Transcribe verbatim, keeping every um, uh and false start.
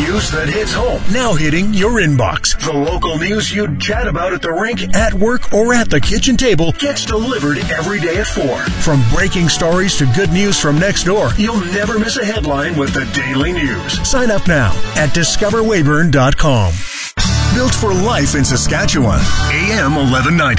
news that hits home. Now hitting your inbox. The local news you'd chat about at the rink, At work, or at the kitchen table. gets delivered every day at four. From breaking stories to good news from next door. You'll never miss a headline with the Daily News. Sign up now at discover weyburn dot com. Built for life in Saskatchewan. A M eleven ninety.